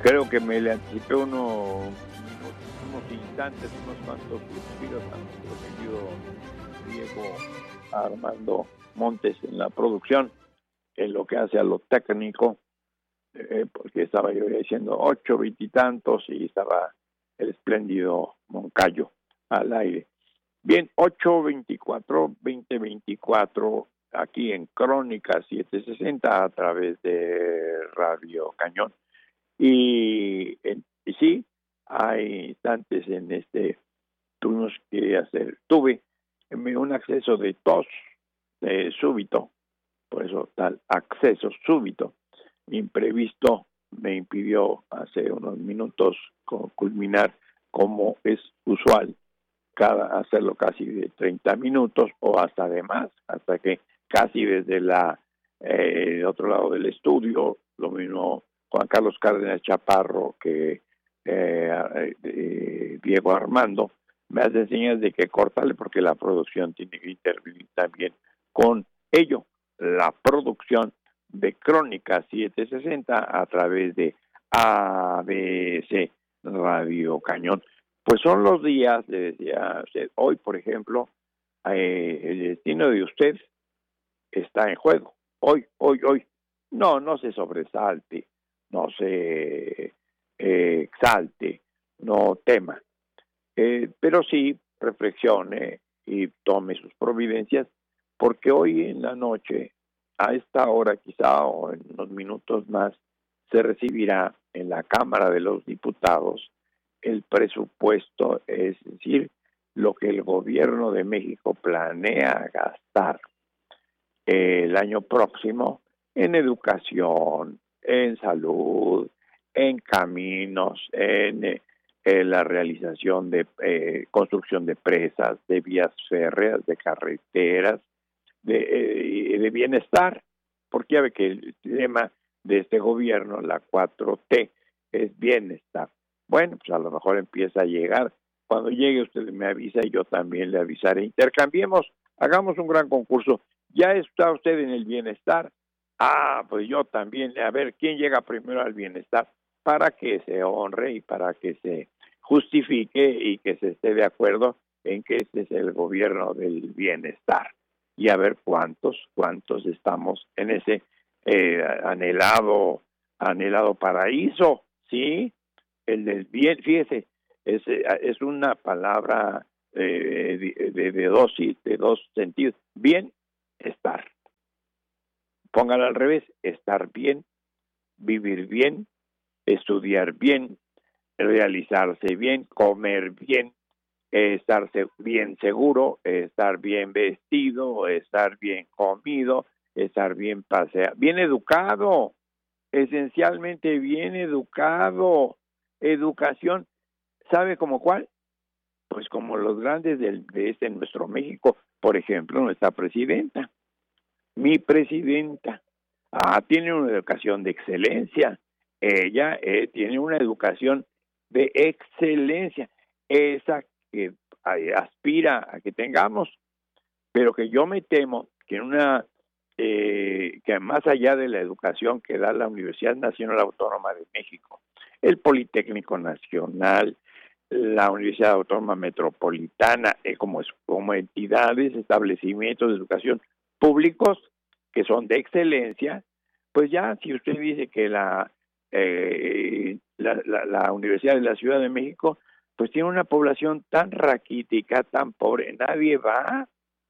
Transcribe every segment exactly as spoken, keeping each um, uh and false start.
Creo que me le anticipé uno, unos, unos instantes, unos cuantos suspiros a nuestro querido Diego Armando Montes en la producción, en lo que hace a lo técnico, eh, porque estaba yo diciendo ocho veintitantos y estaba el espléndido Moncayo al aire. Bien, ocho veinticuatro, veinte veinticuatro, aquí en Crónica setecientos sesenta a través de Radio Cañón. Y, y sí, hay instantes en este, tuvimos que hacer, tuve un acceso de tos eh, súbito, por eso tal acceso súbito, imprevisto, me impidió hace unos minutos culminar como es usual, cada hacerlo casi de treinta minutos o hasta de más, hasta que casi desde la eh, el otro lado del estudio, lo mismo Juan Carlos Cárdenas Chaparro que eh, eh, Diego Armando, me hace señas de que cortarle porque la producción tiene que intervenir también con ello, la producción de Crónica setecientos sesenta a través de A B C Radio Cañón. Pues son los días, le decía usted, hoy por ejemplo, eh, el destino de usted está en juego, hoy, hoy, hoy. No, no se sobresalte, no se eh, exalte, no tema, eh, pero sí reflexione y tome sus providencias, porque hoy en la noche, a esta hora quizá o en unos minutos más, se recibirá en la Cámara de los Diputados el presupuesto, es decir, lo que el gobierno de México planea gastar el año próximo en educación, en salud, en caminos, en, eh, en la realización de eh, construcción de presas, de vías férreas, de carreteras, de, eh, de bienestar, porque ya ve que el tema de este gobierno, la cuatro T, es bienestar. Bueno, pues a lo mejor empieza a llegar. Cuando llegue usted me avisa y yo también le avisaré. Intercambiemos, hagamos un gran concurso. ¿Ya está usted en el bienestar? Ah, pues yo también. A ver, ¿quién llega primero al bienestar? Para que se honre y para que se justifique y que se esté de acuerdo en que este es el gobierno del bienestar. Y a ver cuántos, cuántos estamos en ese eh, anhelado, anhelado paraíso, ¿sí? El del bien, fíjese, es, es una palabra eh, de, de, de, dos, de dos sentidos. Bien, estar. Póngalo al revés, estar bien, vivir bien, estudiar bien, realizarse bien, comer bien, estar bien seguro, estar bien vestido, estar bien comido, estar bien paseado, bien educado, esencialmente bien educado. Educación, ¿sabe como cuál? Pues como los grandes del, de este nuestro México, por ejemplo, nuestra presidenta, mi presidenta, ah, tiene una educación de excelencia, ella eh, tiene una educación de excelencia, esa que aspira a que tengamos, pero que yo me temo que en una eh, que más allá de la educación que da la Universidad Nacional Autónoma de México, el Politécnico Nacional, la Universidad Autónoma Metropolitana, eh, como, como entidades, establecimientos de educación públicos que son de excelencia, pues ya si usted dice que la, eh, la, la, la Universidad de la Ciudad de México pues tiene una población tan raquítica, tan pobre, nadie va,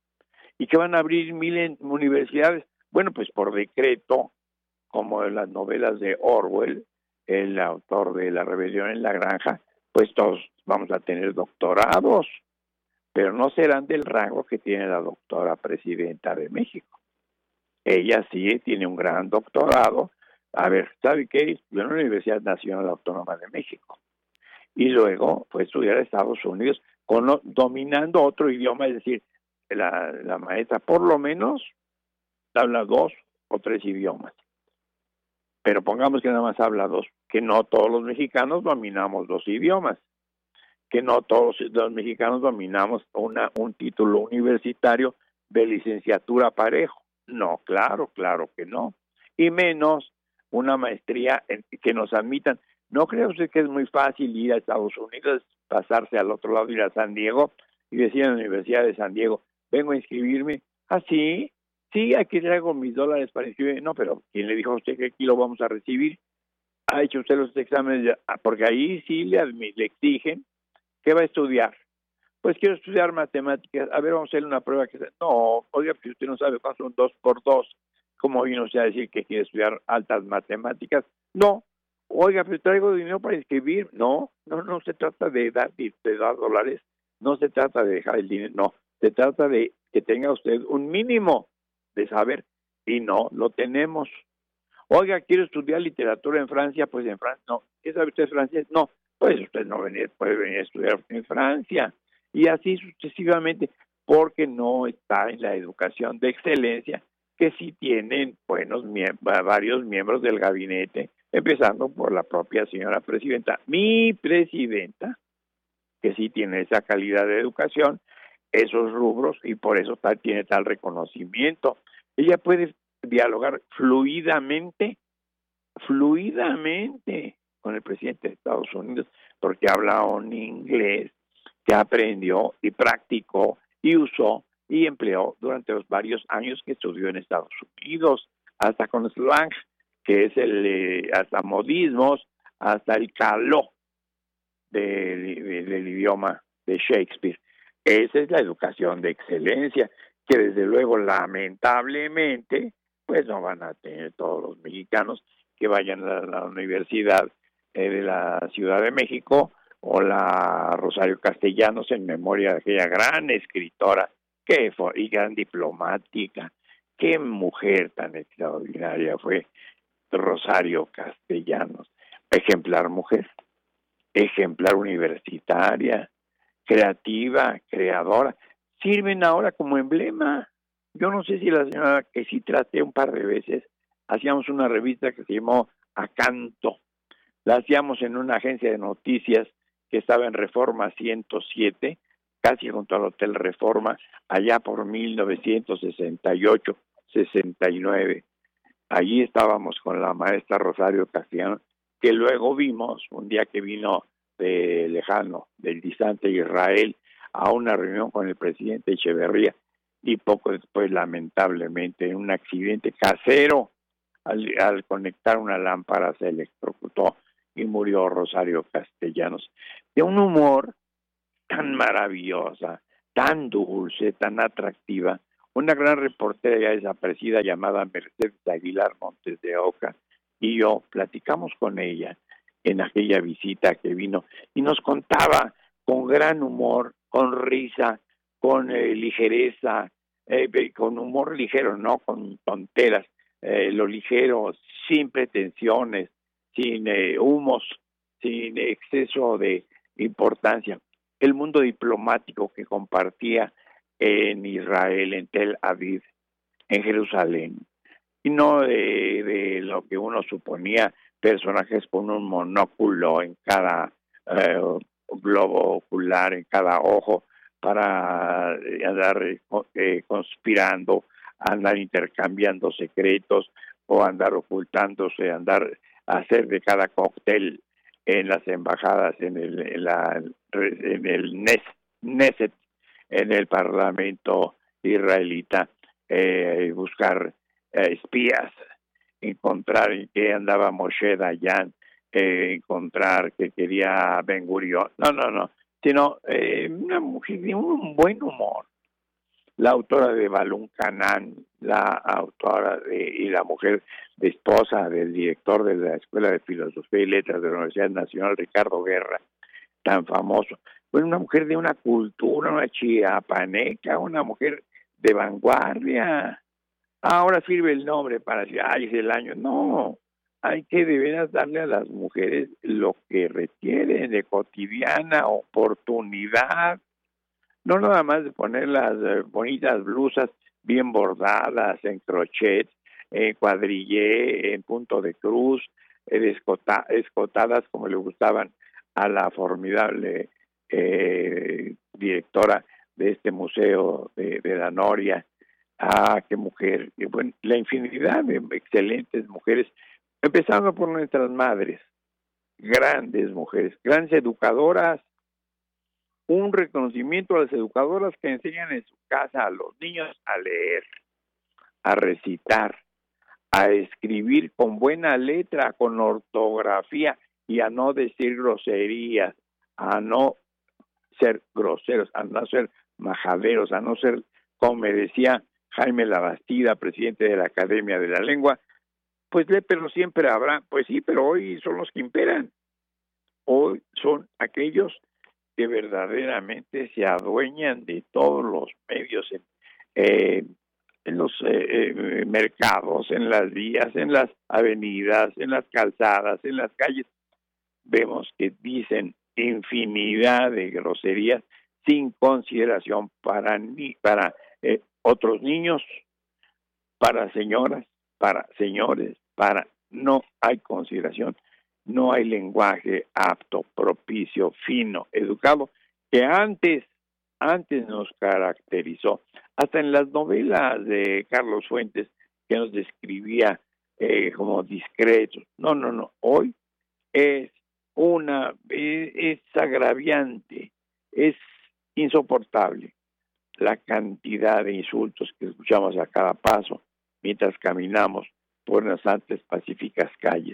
y que van a abrir mil universidades, bueno, pues por decreto, como en las novelas de Orwell, el autor de La Rebelión en la Granja, pues todos vamos a tener doctorados, pero no serán del rango que tiene la doctora presidenta de México. Ella sí tiene un gran doctorado. A ver, ¿sabe qué? Estudió en la Universidad Nacional Autónoma de México. Y luego fue a estudiar a Estados Unidos con, dominando otro idioma, es decir, la, la maestra por lo menos habla dos o tres idiomas. Pero pongamos que nada más habla dos, que no todos los mexicanos dominamos dos idiomas, que no todos los mexicanos dominamos una, un título universitario de licenciatura parejo. No, claro, claro que no. Y menos una maestría en, que nos admitan ¿No cree usted que es muy fácil ir a Estados Unidos, pasarse al otro lado, ir a San Diego y decir a la Universidad de San Diego, vengo a inscribirme? ¿Ah, sí? Sí, aquí traigo mis dólares para inscribirme. No, pero ¿quién le dijo a usted que aquí lo vamos a recibir? ¿Ha hecho usted los exámenes? Ya? Porque ahí sí le, le exigen. ¿Qué va a estudiar? Pues quiero estudiar matemáticas. A ver, vamos a hacer una prueba. que No, oiga, pues usted no sabe cuánto son dos por dos. ¿Cómo vino usted a decir que quiere estudiar altas matemáticas? No. Oiga, pues traigo dinero para inscribir. No, no, no se trata de dar, de dar dólares. No se trata de dejar el dinero. No, se trata de que tenga usted un mínimo de saber. Y no, lo tenemos. Oiga, quiero estudiar literatura en Francia. Pues en Francia, no. ¿Qué sabe usted francés? No. Pues usted no venir, puede venir a estudiar en Francia. Y así sucesivamente, porque no está en la educación de excelencia, que sí tienen buenos mie- varios miembros del gabinete, empezando por la propia señora presidenta, mi presidenta, que sí tiene esa calidad de educación, esos rubros, y por eso tal, tiene tal reconocimiento. Ella puede dialogar fluidamente, fluidamente con el presidente de Estados Unidos, porque habla un inglés que aprendió y practicó y usó y empleó durante los varios años que estudió en Estados Unidos, hasta con slang, que es el, eh, hasta modismos, hasta el caló del, del, del idioma de Shakespeare. Esa es la educación de excelencia, que desde luego, lamentablemente, pues no van a tener todos los mexicanos que vayan a la universidad eh, de la Ciudad de México o la Rosario Castellanos, en memoria de aquella gran escritora que fue, y gran diplomática. Qué mujer tan extraordinaria fue Rosario Castellanos. Ejemplar mujer, ejemplar universitaria, creativa, creadora. Sirven ahora como emblema. Yo no sé si la señora, que sí traté un par de veces, hacíamos una revista que se llamó Acanto. La hacíamos en una agencia de noticias que estaba en Reforma ciento siete, casi junto al Hotel Reforma, allá por mil novecientos sesenta y ocho, sesenta y nueve. Allí estábamos con la maestra Rosario Castellanos, que luego vimos un día que vino de lejano, del distante Israel, a una reunión con el presidente Echeverría, y poco después, lamentablemente, en un accidente casero, al, al conectar una lámpara se electrocutó y murió Rosario Castellanos. De un humor tan maravillosa, tan dulce, tan atractiva, una gran reportera ya desaparecida llamada Mercedes Aguilar Montes de Oca, y yo platicamos con ella en aquella visita que vino, y nos contaba con gran humor, con risa, con eh, ligereza, eh, con humor ligero, no con tonteras, eh, lo ligero, sin pretensiones, sin eh, humos, sin exceso de importancia. El mundo diplomático que compartía en Israel, en Tel Aviv, en Jerusalén, y no de, de lo que uno suponía, personajes con un monóculo en cada eh, globo ocular, en cada ojo, para andar eh, conspirando, andar intercambiando secretos, o andar ocultándose, andar hacer de cada cóctel en las embajadas, en el en, la, en el Neset, en el Parlamento israelita, eh, buscar eh, espías, encontrar en qué andaba Moshe Dayan, eh, encontrar que quería Ben Gurión, no, no, no, sino eh, una mujer de un buen humor, la autora de Balún Canán, la autora de, y la mujer de esposa del director de la Escuela de Filosofía y Letras de la Universidad Nacional, Ricardo Guerra, tan famoso. Fue una mujer de una cultura, una chiapaneca, una mujer de vanguardia. Ahora sirve el nombre para decir, ay, es el año. No, hay que de veras darle a las mujeres lo que requieren de cotidiana oportunidad. No nada más de poner las eh, bonitas blusas bien bordadas, en crochet, en cuadrillé, en punto de cruz, eh, escota, escotadas como le gustaban a la formidable eh, directora de este museo de, de la Noria. Ah, qué mujer, y bueno, la infinidad de excelentes mujeres, empezando por nuestras madres, grandes mujeres, grandes educadoras. Un reconocimiento a las educadoras que enseñan en su casa a los niños a leer, a recitar, a escribir con buena letra, con ortografía y a no decir groserías, a no ser groseros, a no ser majaderos, a no ser, como me decía Jaime Labastida, presidente de la Academia de la Lengua, pues léperos siempre habrá. Pues sí, pero hoy son los que imperan. Hoy son aquellos que verdaderamente se adueñan de todos los medios, en, eh, en los eh, eh, mercados, en las vías, en las avenidas, en las calzadas, en las calles. Vemos que dicen infinidad de groserías sin consideración para ni para eh, otros niños, para señoras, para señores, para no hay consideración, no hay lenguaje apto, propicio, fino, educado, que antes, antes nos caracterizó, hasta en las novelas de Carlos Fuentes, que nos describía eh, como discretos. No, no, no, hoy es una, es, es agraviante, es insoportable la cantidad de insultos que escuchamos a cada paso mientras caminamos por las antes pacíficas calles.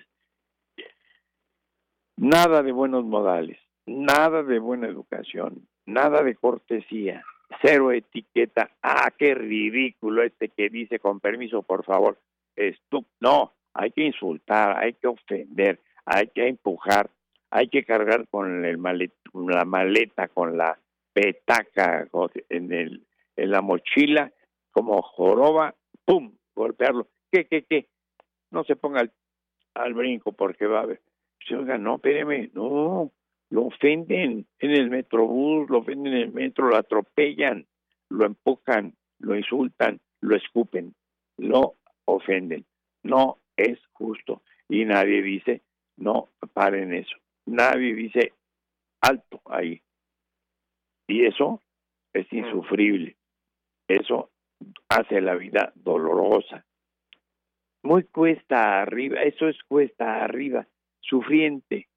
Nada de buenos modales, nada de buena educación, nada de cortesía, cero etiqueta. Ah, qué ridículo este que dice con permiso, por favor. Esto, no, hay que insultar, hay que ofender, hay que empujar, hay que cargar con el malet, con la maleta, con la petaca en el en la mochila, como joroba, ¡pum!, golpearlo. ¿Qué, qué, qué? No se ponga al, al brinco porque va a haber. Se oiga, no, espéreme, no, lo ofenden en el metrobús, lo ofenden en el metro, lo atropellan, lo empujan, lo insultan, lo escupen, lo ofenden. No es justo. Y nadie dice, no, paren eso. Nadie dice, alto ahí. Y eso es insufrible. Eso hace la vida dolorosa. Muy cuesta arriba, eso es cuesta arriba, sufriente,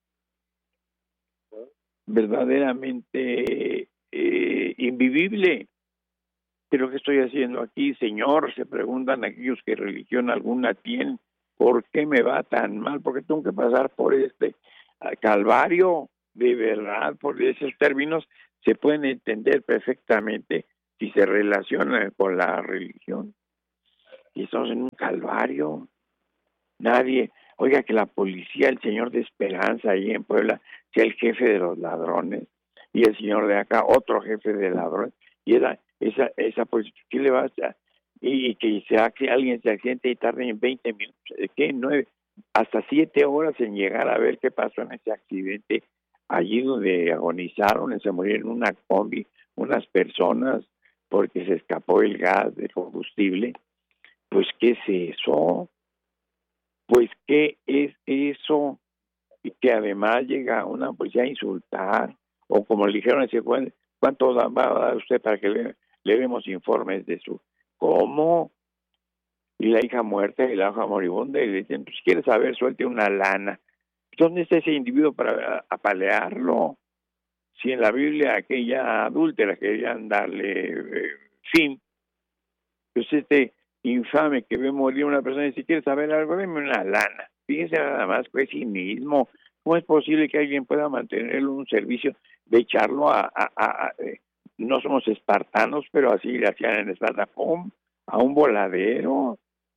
verdaderamente eh, invivible. ¿Pero qué estoy haciendo aquí, Señor? Se preguntan aquellos que religión alguna tienen. ¿Por qué me va tan mal? ¿Por qué tengo que pasar por este calvario? De verdad, por esos términos se pueden entender perfectamente si se relacionan con la religión. Y estamos en un calvario. Nadie, oiga, que la policía, el señor de Esperanza ahí en Puebla, sea el jefe de los ladrones, y el señor de acá, otro jefe de ladrones, y esa, esa, esa policía, ¿qué le va a hacer? Y, y que sea que alguien se accidente y tarde en veinte minutos, ¿qué? Nueve, hasta siete horas en llegar a ver qué pasó en ese accidente, allí donde agonizaron, se murieron en una combi, unas personas, porque se escapó el gas de combustible. Pues, ¿qué es eso? Pues, ¿qué es eso? Y que además llega una policía a insultar, o como le dijeron, ¿cuánto va a dar usted para que le, le demos informes de su? ¿Cómo? Y la hija muerta y la hija moribunda, y le dicen, pues, si quieres saber, suelte una lana. ¿Dónde está ese individuo para apalearlo? Si en la Biblia aquella adúltera querían darle eh, fin, pues este infame que ve morir una persona y si quiere saber algo, deme una lana. Fíjense nada más, pues mismo. ¿Cómo es posible que alguien pueda mantener un servicio de echarlo a... a, a, a eh, no somos espartanos, pero así le hacían en Esparta, ¡pum!, a un voladero?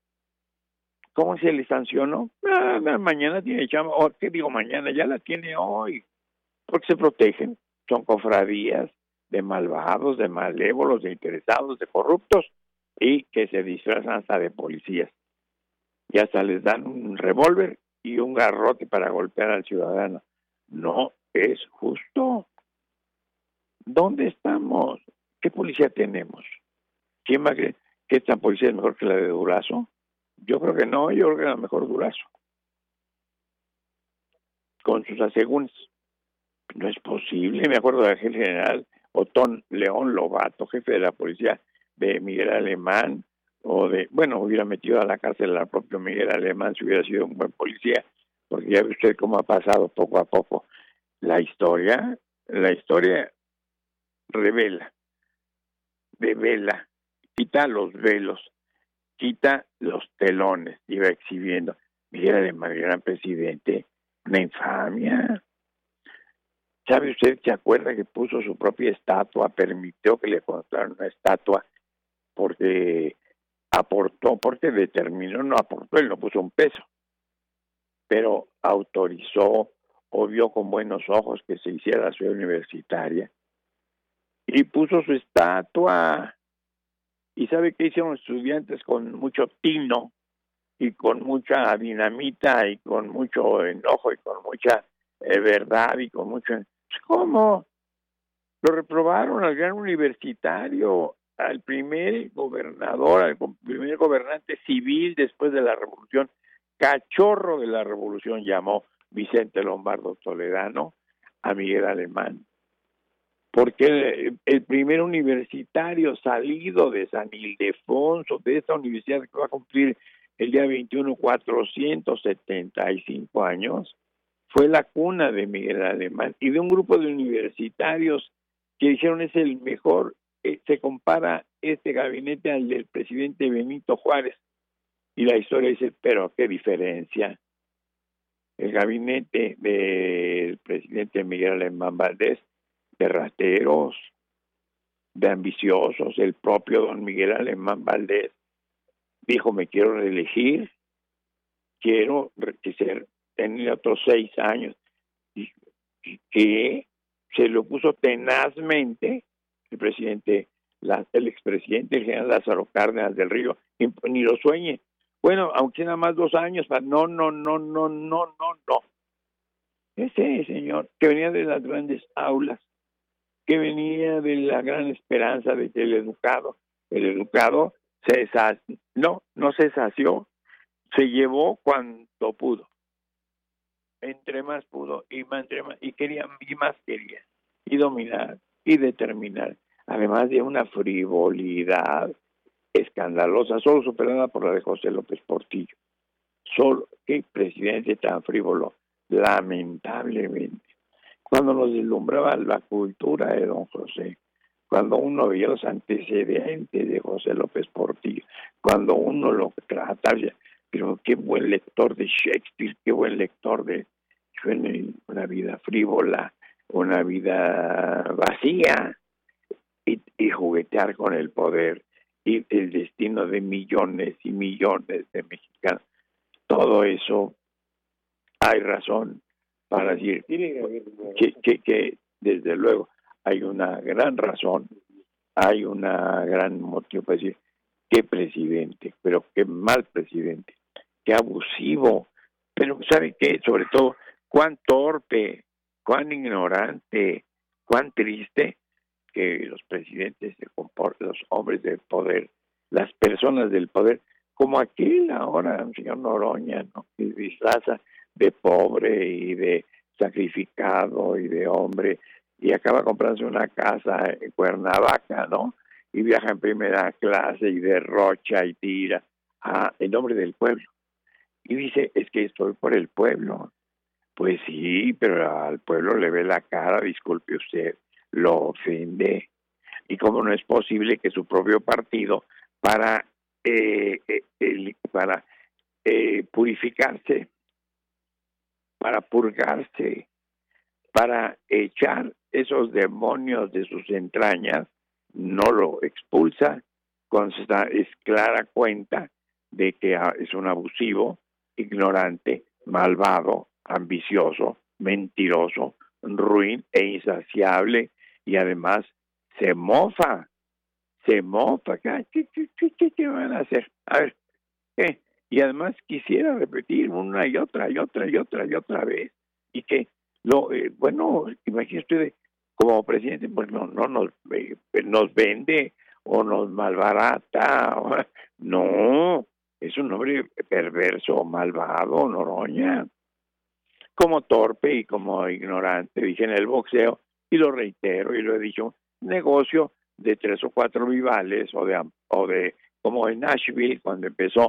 ¿Cómo se le sancionó? Ah, mañana tiene chamba. ¿O qué digo mañana? Ya la tiene hoy. Porque se protegen. Son cofradías de malvados, de malévolos, de interesados, de corruptos, y que se disfrazan hasta de policías. Y hasta les dan un revólver y un garrote para golpear al ciudadano. No es justo. ¿Dónde estamos? ¿Qué policía tenemos? ¿Quién va a creer que esta policía es mejor que la de Durazo? Yo creo que no, yo creo que la mejor Durazo. Con sus asegúnes. No es posible. Me acuerdo del jefe general Otón León Lobato, jefe de la policía de Miguel Alemán, o de, bueno, hubiera metido a la cárcel al propio Miguel Alemán si hubiera sido un buen policía, porque ya ve usted cómo ha pasado poco a poco. La historia, la historia revela, devela, quita los velos, quita los telones, iba exhibiendo. Miguel Alemán, gran presidente, una infamia. ¿Sabe usted, se acuerda que puso su propia estatua, permitió que le construyeran una estatua porque aportó, porque determinó, no aportó, él no puso un peso, pero autorizó o vio con buenos ojos que se hiciera la ciudad universitaria y puso su estatua? ¿Y sabe qué hicieron los estudiantes con mucho tino y con mucha dinamita y con mucho enojo y con mucha eh, verdad y con mucho... ¿Cómo? Lo reprobaron al gran universitario, al primer gobernador, al primer gobernante civil después de la revolución, cachorro de la revolución, llamó Vicente Lombardo Toledano a Miguel Alemán, porque el, el primer universitario salido de San Ildefonso, de esta universidad que va a cumplir el día veintiuno cuatrocientos setenta y cinco años, fue la cuna de Miguel Alemán y de un grupo de universitarios que dijeron es el mejor. Eh, se compara este gabinete al del presidente Benito Juárez y la historia dice, pero qué diferencia. El gabinete del presidente Miguel Alemán Valdés, de rateros, de ambiciosos. El propio don Miguel Alemán Valdés dijo, me quiero reelegir, quiero ser, tener otros seis años. Y que se lo puso tenazmente el presidente, la, el expresidente, el general Lázaro Cárdenas del Río, ni lo sueñe. Bueno, aunque nada más dos años, no, no, no, no, no, no, no. Ese señor que venía de las grandes aulas, que venía de la gran esperanza de que el educado, el educado se sació, no, no se sació, se llevó cuanto pudo, entre más pudo y más, entre más, y quería, y más quería, y dominar, y determinar, además de una frivolidad escandalosa, solo superada por la de José López Portillo. Solo, qué presidente tan frívolo, lamentablemente. Cuando nos deslumbraba la cultura de don José, cuando uno veía los antecedentes de José López Portillo, cuando uno lo trataba, pero qué buen lector de Shakespeare, qué buen lector de una vida frívola, una vida vacía, y, y juguetear con el poder y el destino de millones y millones de mexicanos. Todo eso hay razón para decir que, que, que desde luego hay una gran razón, hay una gran motivo para decir qué presidente, pero qué mal presidente, qué abusivo, pero ¿sabe qué? Sobre todo, cuán torpe, cuán ignorante, cuán triste que los presidentes se comportan, los hombres del poder, las personas del poder, como aquel ahora, el señor Noroña, ¿no? Que disfraza de pobre y de sacrificado y de hombre y acaba comprándose una casa en Cuernavaca, ¿no? Y viaja en primera clase y derrocha y tira a, en nombre del pueblo. Y dice, es que estoy por el pueblo. Pues sí, pero al pueblo le ve la cara, disculpe usted, lo ofende. Y como no es posible que su propio partido, para, eh, eh, el, para eh, purificarse, para purgarse, para echar esos demonios de sus entrañas, no lo expulsa, consta, es clara cuenta de que es un abusivo, ignorante, malvado, ambicioso, mentiroso, ruin e insaciable, y además se mofa, se mofa. ¿Qué, qué, qué, qué van a hacer? A ver, ¿qué? Y además quisiera repetir una y otra y otra y otra y otra vez, y que lo eh, bueno, imagínese usted, como presidente, pues no, no nos, eh, nos vende o nos malbarata, o, no, es un hombre perverso, malvado, Noroña, como torpe y como ignorante, dije en el boxeo, y lo reitero y lo he dicho, negocio de tres o cuatro rivales, o de, o de como en Nashville, cuando empezó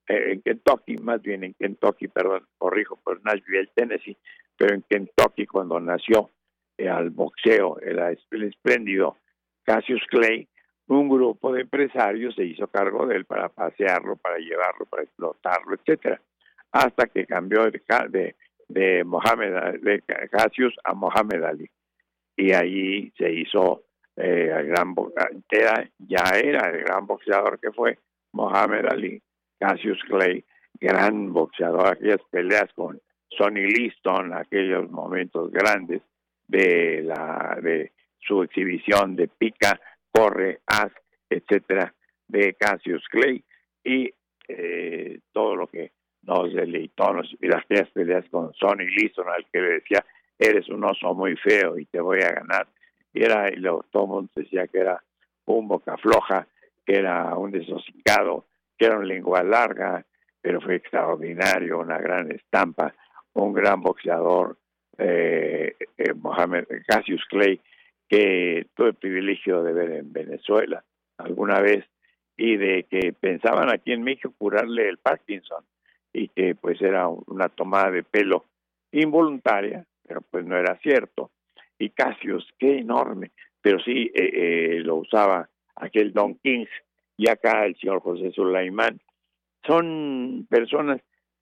eh, en Kentucky, más bien en Kentucky, perdón, corrijo, por Nashville, Tennessee, pero en Kentucky cuando nació eh, al boxeo, el, el espléndido Cassius Clay, un grupo de empresarios se hizo cargo de él para pasearlo, para llevarlo, para explotarlo, etcétera, hasta que cambió de, de, de Mohamed, de Cassius a Mohamed Ali, y ahí se hizo eh, el gran era, ya era el gran boxeador que fue Mohamed Ali. Cassius Clay, gran boxeador, aquellas peleas con Sonny Liston, aquellos momentos grandes de la de su exhibición de pica, corre, haz, etcétera, de Cassius Clay, y eh, todo lo que nos deleitó, nos, y las peleas con Sonny Liston, al que le decía, eres un oso muy feo y te voy a ganar, y era, y lo, todo el mundo decía que era un boca floja, que era un desocicado, que era una lengua larga, pero fue extraordinario, una gran estampa, un gran boxeador, eh, eh, Mohamed Cassius Clay, que tuve el privilegio de ver en Venezuela alguna vez, y de que pensaban aquí en México curarle el Parkinson, y que pues era una tomada de pelo involuntaria, pero pues no era cierto. Y Cassius, qué enorme, pero sí eh, eh, lo usaba aquel Don King, y acá el señor José Sulaimán. Son personas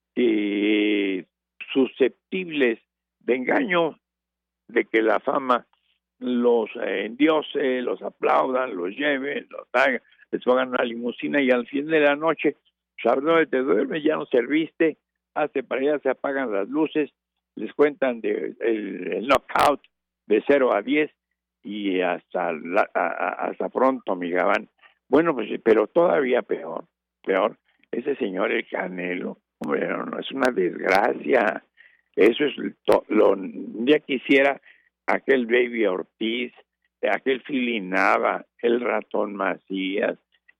eh, susceptibles de engaño, de que la fama los eh, endiose, los aplaudan, los lleven, los hagan, les pongan una limusina, y al fin de la noche, sabes dónde te duermes, ya no serviste, hace para allá, se apagan las luces, les cuentan de, el, el knockout de cero a diez, y hasta, la, a, hasta pronto, mi Gabán. Bueno, pues, pero todavía peor, peor, ese señor el Canelo, hombre, no, no, es una desgracia. Eso es to, lo, ya quisiera aquel Baby Ortiz, aquel Philly Nava, el Ratón Macías,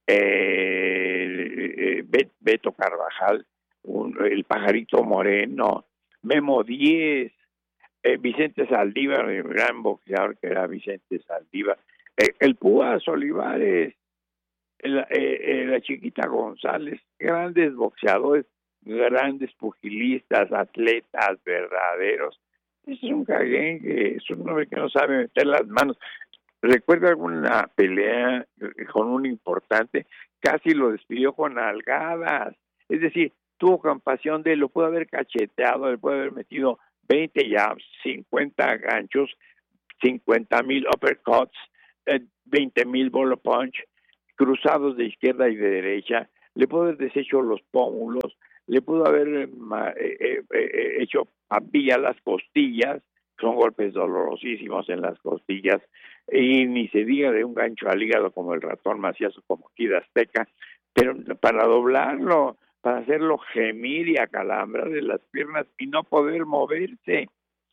eh, Beto Carvajal, un, el Pajarito Moreno, Memo Díez, eh, Vicente Saldívar, el gran boxeador que era Vicente Saldívar, eh, el Púas Olivares, la, eh, la Chiquita González, grandes boxeadores, grandes pugilistas, atletas verdaderos. Es un caguengue, es un hombre que no sabe meter las manos. Recuerdo alguna pelea con un importante, casi lo despidió con nalgadas, es decir, tuvo compasión de él, lo pudo haber cacheteado, le pudo haber metido veinte jabs, cincuenta ganchos, cincuenta mil uppercuts, eh, veinte mil bolo punch, cruzados de izquierda y de derecha, le pudo haber deshecho los pómulos, le pudo haber eh, eh, eh, hecho papilla las costillas, son golpes dolorosísimos en las costillas, y ni se diga de un gancho al hígado como el Ratón Macías o como Kid Azteca, pero para doblarlo, para hacerlo gemir y acalambrar de las piernas y no poder moverse.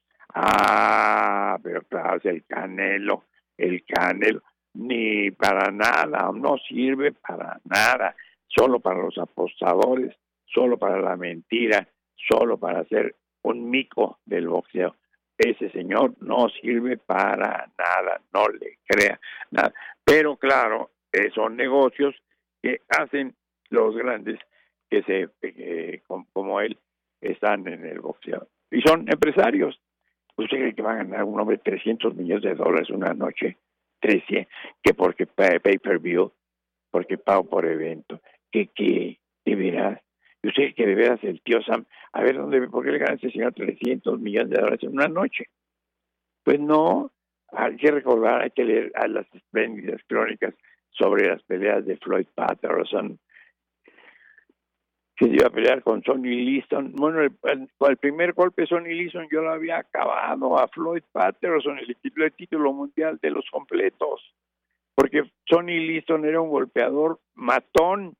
Ah, pero claro, el Canelo, el Canelo, ni para nada, no sirve para nada, solo para los apostadores, solo para la mentira, solo para hacer un mico del boxeo. Ese señor no sirve para nada, no le crea nada. Pero claro, eh, son negocios que hacen los grandes que se, eh, como, como él, están en el boxeo. Y son empresarios. ¿Usted cree que va a ganar un hombre trescientos millones de dólares una noche? trescientos, que porque pay-per-view, porque pago por evento. ¿Qué, qué? ¿De veras? ¿Y usted cree que de veras el tío Sam, a ver, dónde, por qué le gana a ese señor trescientos millones de dólares en una noche? Pues no, hay que recordar, hay que leer a las espléndidas crónicas sobre las peleas de Floyd Patterson, que se iba a pelear con Sonny Liston. Bueno, el, el, el primer golpe Sonny Liston yo lo había acabado a Floyd Patterson, el, el título mundial de los completos, porque Sonny Liston era un golpeador matón,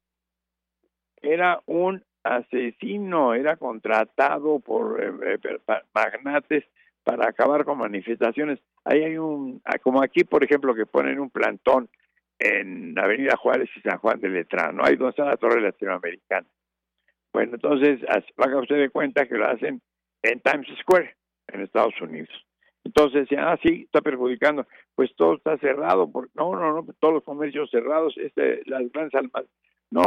era un asesino, era contratado por eh, eh, magnates para acabar con manifestaciones. Ahí hay un, como aquí por ejemplo, que ponen un plantón en Avenida Juárez y San Juan de Letrán, ¿no? Ahí donde está la Torre Latinoamericana. Bueno, entonces, haga usted de cuenta que lo hacen en Times Square, en Estados Unidos. Entonces, ah, sí, está perjudicando. Pues todo está cerrado. Porque, no, no, no, todos los comercios cerrados, este, las grandes almas. No,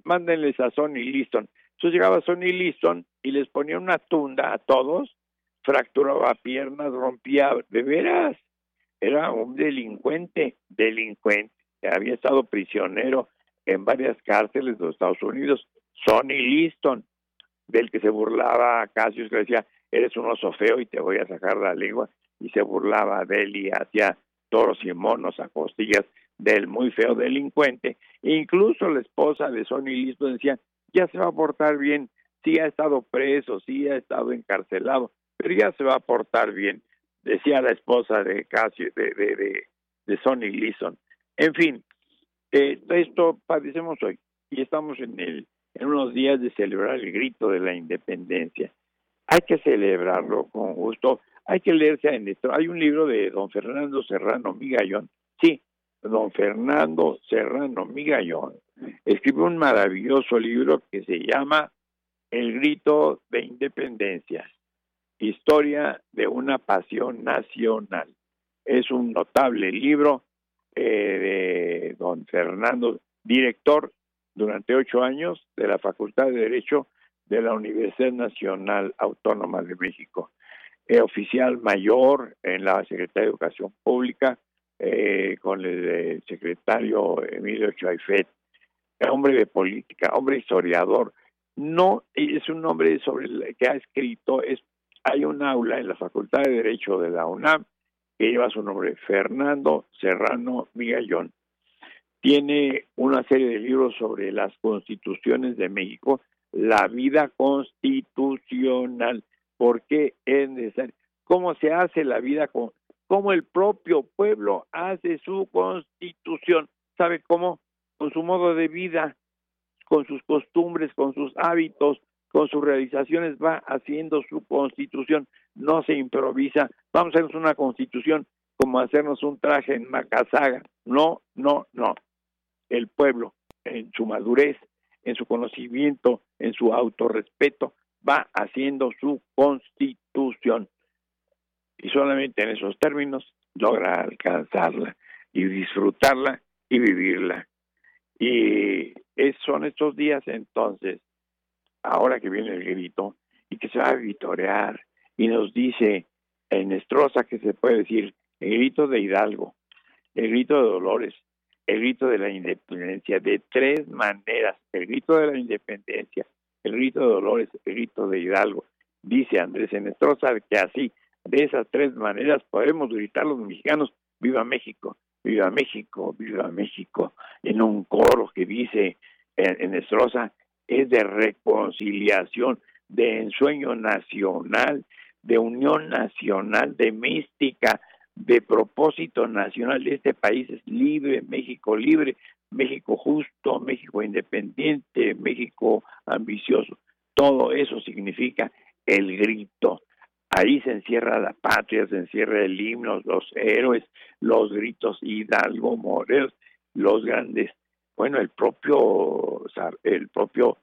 mándenles a Sonny Liston. Entonces llegaba Sonny Liston y les ponía una tunda a todos, fracturaba piernas, rompía, de veras, era un delincuente, delincuente, había estado prisionero en varias cárceles de los Estados Unidos, Sonny Liston, del que se burlaba Cassius, que decía, eres un oso feo y te voy a sacar la lengua, y se burlaba de él y hacía toros y monos a costillas del muy feo delincuente. Incluso la esposa de Sonny Liston decía, ya se va a portar bien, sí ha estado preso, sí ha estado encarcelado, pero ya se va a portar bien, decía la esposa de Cassius, de, de, de, de Sonny Liston. En fin, eh, esto padecemos hoy, y estamos en el en unos días de celebrar el grito de la independencia. Hay que celebrarlo con gusto, hay que leerse en esto. Hay un libro de don Fernando Serrano Migallón, sí, don Fernando Serrano Migallón, escribió un maravilloso libro que se llama El grito de independencia, historia de una pasión nacional. Es un notable libro eh, de don Fernando, director durante ocho años de la Facultad de Derecho de la Universidad Nacional Autónoma de México, eh, oficial mayor en la Secretaría de Educación Pública, eh, con el, el secretario Emilio Chaifet, hombre de política, hombre historiador. No es un hombre sobre el que ha escrito, es, hay un aula en la Facultad de Derecho de la UNAM que lleva su nombre, Fernando Serrano Migallón. Tiene una serie de libros sobre las constituciones de México, la vida constitucional, por qué es necesario, cómo se hace la vida, con, cómo el propio pueblo hace su constitución, ¿sabe cómo? Con su modo de vida, con sus costumbres, con sus hábitos, con sus realizaciones, va haciendo su constitución, no se improvisa, vamos a hacernos una constitución como hacernos un traje en Macasaga, no, no, no. El pueblo, en su madurez, en su conocimiento, en su autorrespeto, va haciendo su constitución. Y solamente en esos términos logra alcanzarla y disfrutarla y vivirla. Y es, son estos días entonces, ahora que viene el grito, y que se va a vitorear, y nos dice en Estroza que se puede decir el grito de Hidalgo, el grito de Dolores, el grito de la independencia, de tres maneras, el grito de la independencia, el grito de Dolores, el grito de Hidalgo. Dice Andrés Enestrosa que así, de esas tres maneras, podemos gritar los mexicanos, ¡viva México! ¡Viva México! ¡Viva México! En un coro que dice Enestrosa, es de reconciliación, de ensueño nacional, de unión nacional, de mística, de propósito nacional. Este país es libre, México libre, México justo, México independiente, México ambicioso. Todo eso significa el grito. Ahí se encierra la patria, se encierra el himno, los héroes, los gritos Hidalgo, Morelos, los grandes. Bueno, el propio, el propio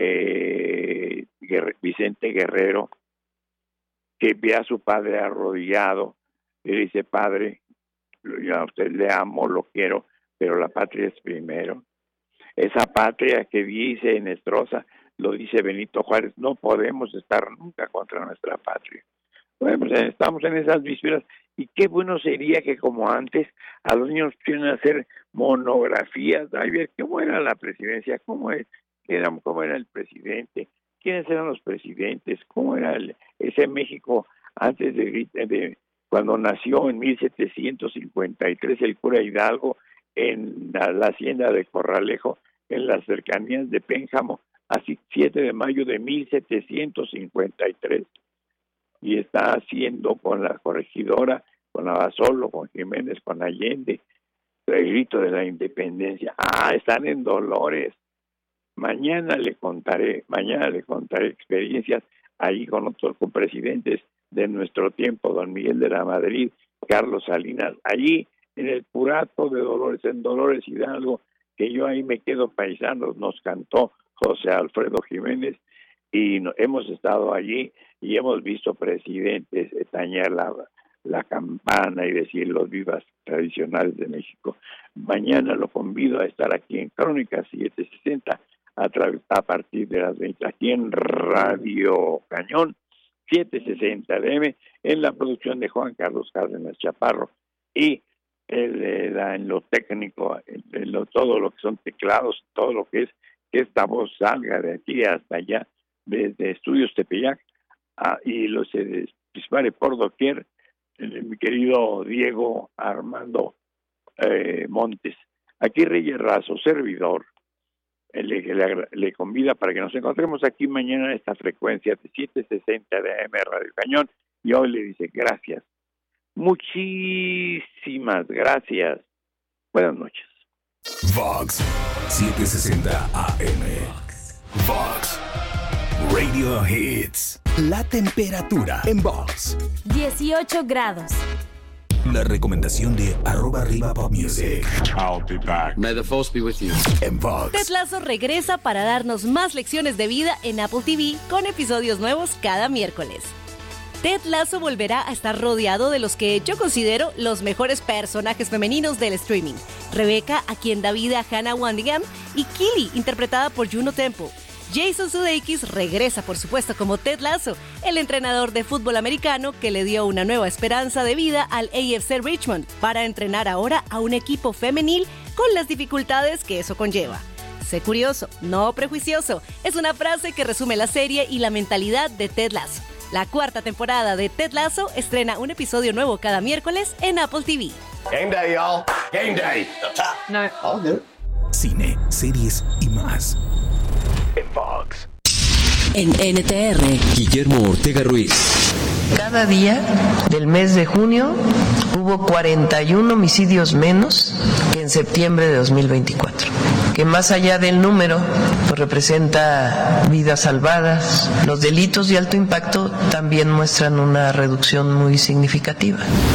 eh, Vicente Guerrero, que ve a su padre arrodillado, y dice, padre, yo a usted le amo, lo quiero, pero la patria es primero. Esa patria que dice Enestrosa, lo dice Benito Juárez, no podemos estar nunca contra nuestra patria. Bueno, pues estamos en esas vísperas, y qué bueno sería que como antes a los niños pudieran hacer monografías, a ver cómo era la presidencia, cómo, es, era, cómo era el presidente, quiénes eran los presidentes, cómo era el, ese México antes de, de cuando nació en mil setecientos cincuenta y tres el cura Hidalgo en la, la hacienda de Corralejo, en las cercanías de Pénjamo, así siete de mayo de mil setecientos cincuenta y tres. Y está haciendo con la corregidora, con Abasolo, con Jiménez, con Allende, el grito de la independencia. Ah, están en Dolores. Mañana le contaré, mañana le contaré experiencias ahí con otros presidentes de nuestro tiempo, don Miguel de la Madrid, Carlos Salinas, allí en el Purato de Dolores, en Dolores Hidalgo, que yo ahí me quedo paisano, nos cantó José Alfredo Jiménez, y no, hemos estado allí y hemos visto presidentes tañer la, la campana y decir los vivas tradicionales de México. Mañana lo convido a estar aquí en Crónicas setecientos sesenta, a, través, a partir de las veinte, aquí en Radio Cañón, setecientos sesenta A M, en la producción de Juan Carlos Cárdenas Chaparro, y el, el, en lo técnico, en lo, todo lo que son teclados, todo lo que es que esta voz salga de aquí hasta allá, desde Estudios Tepeyac, ah, y lo se dispare por doquier, el, mi querido Diego Armando eh, Montes. Aquí Reyes Razo, servidor, le, le, le convida para que nos encontremos aquí mañana en esta frecuencia de setecientos sesenta de A M Radio Cañón, y hoy le dice gracias, muchísimas gracias, buenas noches. Vox setecientos sesenta A M. Vox Radio Hits. La temperatura en Vox: dieciocho grados. La recomendación de arroba arriba pop music. I'll be back. May the force be with you. En Vox. Ted Lasso regresa para darnos más lecciones de vida en Apple T V con episodios nuevos cada miércoles. Ted Lasso volverá a estar rodeado de los que yo considero los mejores personajes femeninos del streaming. Rebecca, a quien da vida a Hannah Waddingham, y Keely, interpretada por Juno Temple. Jason Sudeikis regresa, por supuesto, como Ted Lasso, el entrenador de fútbol americano que le dio una nueva esperanza de vida al A F C Richmond para entrenar ahora a un equipo femenil con las dificultades que eso conlleva. Sé curioso, no prejuicioso, es una frase que resume la serie y la mentalidad de Ted Lasso. La cuarta temporada de Ted Lasso estrena un episodio nuevo cada miércoles en Apple T V. Game day, y'all. Game day. No. I'll do it. Cine, series y más. En Vox. En N T R, Guillermo Ortega Ruiz. Cada día del mes de junio hubo cuarenta y uno homicidios menos que en septiembre de dos mil veinticuatro, que más allá del número pues representa vidas salvadas. Los delitos de alto impacto también muestran una reducción muy significativa.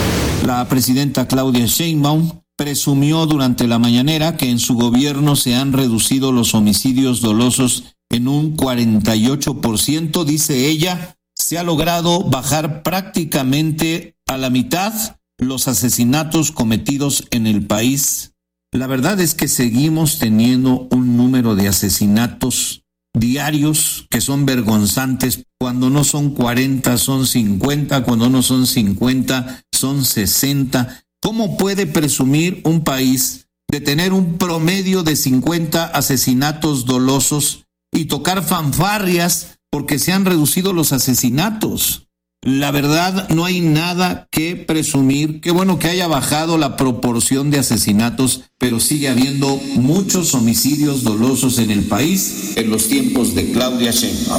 La presidenta Claudia Sheinbaum presumió durante la mañanera que en su gobierno se han reducido los homicidios dolosos en un cuarenta y ocho por ciento, dice ella. Se ha logrado bajar prácticamente a la mitad los asesinatos cometidos en el país. La verdad es que seguimos teniendo un número de asesinatos diarios que son vergonzantes. Cuando no son cuarenta, son cincuenta. Cuando no son cincuenta, son sesenta. ¿Cómo puede presumir un país de tener un promedio de cincuenta asesinatos dolosos y tocar fanfarrias porque se han reducido los asesinatos? La verdad, no hay nada que presumir. Qué bueno que haya bajado la proporción de asesinatos, pero sigue habiendo muchos homicidios dolosos en el país en los tiempos de Claudia Sheinbaum.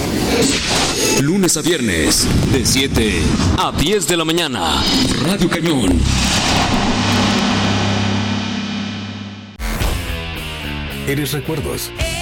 Lunes a viernes, de siete a diez de la mañana. Radio Cañón. Eres Recuerdos.